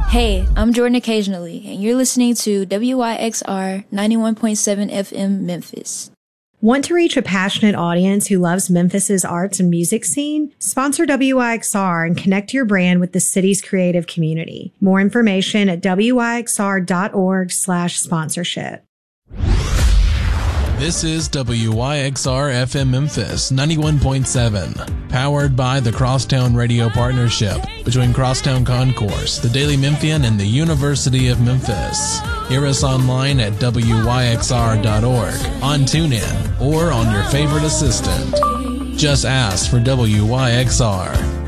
Hey, I'm Jordan Occasionally, and you're listening to WYXR 91.7 FM Memphis. Want to reach a passionate audience who loves Memphis's arts and music scene? Sponsor WYXR and connect your brand with the city's creative community. More information at wyxr.org/sponsorship. This is WYXR FM Memphis 91.7, powered by the Crosstown Radio Partnership between Crosstown Concourse, the Daily Memphian, and the University of Memphis. Hear us online at wyxr.org, on TuneIn, or on your favorite assistant. Just ask for WYXR.